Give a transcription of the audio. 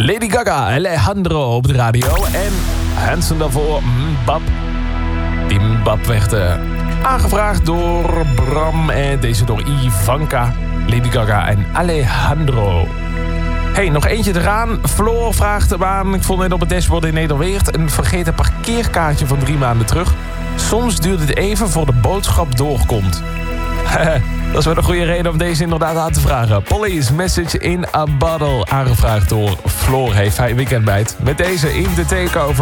Lady Gaga, Alejandro op de radio. En Hanson daarvoor, Mbap. Die Mbap werd aangevraagd door Bram en deze door Ivanka. Lady Gaga en Alejandro. Hey, nog eentje eraan. Floor vraagt hem aan. Ik vond net op het dashboard in Nederweert een vergeten parkeerkaartje van 3 maanden terug. Soms duurt het even voor de boodschap doorkomt. Dat is wel een goede reden om deze inderdaad aan te vragen. Police Message in a Bottle. Aangevraagd door Floor. Hey, fijn weekend bijt. Met deze in de takeover.